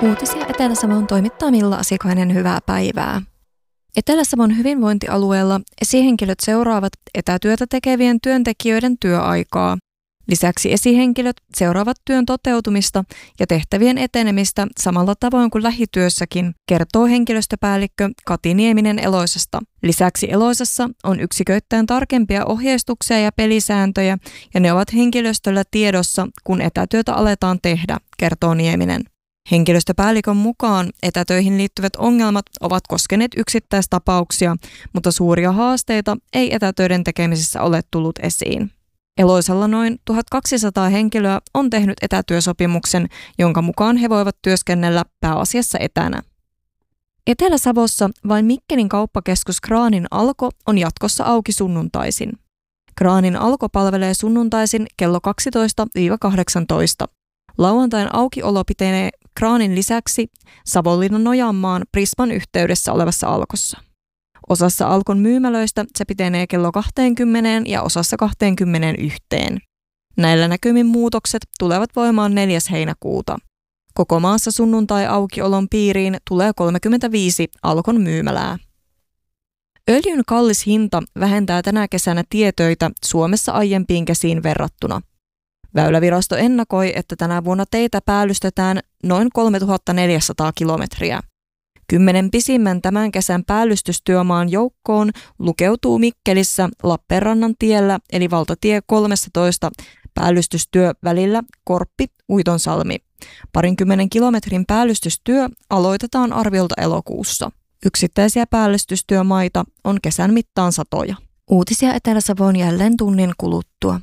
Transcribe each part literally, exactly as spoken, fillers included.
Uutisia Etelä-Savon toimittaa Milla Asikainen, hyvää päivää. Etelä-Savon hyvinvointialueella esihenkilöt seuraavat etätyötä tekevien työntekijöiden työaikaa. Lisäksi esihenkilöt seuraavat työn toteutumista ja tehtävien etenemistä samalla tavoin kuin lähityössäkin, kertoo henkilöstöpäällikkö Kati Nieminen Eloisasta. Lisäksi Eloisassa on yksiköittäin tarkempia ohjeistuksia ja pelisääntöjä, ja ne ovat henkilöstöllä tiedossa, kun etätyötä aletaan tehdä, kertoo Nieminen. Henkilöstöpäällikön mukaan etätöihin liittyvät ongelmat ovat koskeneet yksittäistapauksia, mutta suuria haasteita ei etätöiden tekemisessä ole tullut esiin. Eloisalla noin tuhatkaksisataa henkilöä on tehnyt etätyösopimuksen, jonka mukaan he voivat työskennellä pääasiassa etänä. Etelä-Savossa vain Mikkelin kauppakeskus Kraanin Alko on jatkossa auki sunnuntaisin. Kraanin Alko palvelee sunnuntaisin kello kaksitoista kahdeksantoista. Lauantain aukiolo pitenee Kraanin lisäksi Savonlinnan Nojanmaan Prisman yhteydessä olevassa Alkossa. Osassa Alkon myymälöistä se pitenee kello kaksikymmentä ja osassa kaksikymmentäyksi. Näillä näkymin muutokset tulevat voimaan neljäs heinäkuuta. Koko maassa sunnuntai-aukiolon piiriin tulee kolmekymmentäviisi Alkon myymälää. Öljyn kallis hinta vähentää tänä kesänä tietöitä Suomessa aiempiin kesiin verrattuna. Väylävirasto ennakoi, että tänä vuonna teitä päällystetään noin kolmetuhattaneljäsataa kilometriä. Kymmenen pisimmän tämän kesän päällystystyömaan joukkoon lukeutuu Mikkelissä Lappeenrannan tiellä eli valtatie kolmetoista päällystystyö välillä Korppi-Uitonsalmi. Parinkymmenen kilometrin päällystystyö aloitetaan arviolta elokuussa. Yksittäisiä päällystystyömaita on kesän mittaan satoja. Uutisia Etelä-Savoon jälleen tunnin kuluttua.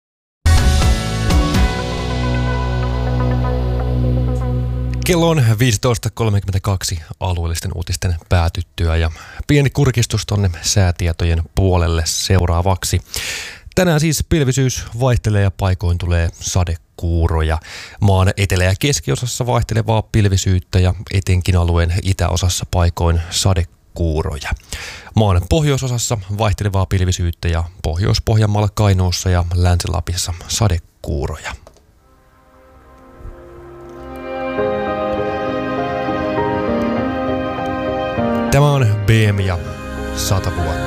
Kello on viisitoista kolmekymmentäkaksi alueellisten uutisten päätyttyä ja pieni kurkistus tonne säätietojen puolelle seuraavaksi. Tänään siis pilvisyys vaihtelee ja paikoin tulee sadekuuroja. Maan etelä- ja keskiosassa vaihtelevaa pilvisyyttä ja etenkin alueen itäosassa paikoin sadekuuroja. Maan pohjoisosassa vaihtelevaa pilvisyyttä ja Pohjois-Pohjanmaalla, Kainuussa ja Länsi-Lapissa sadekuuroja. Tämä on B M ja sata vuotta.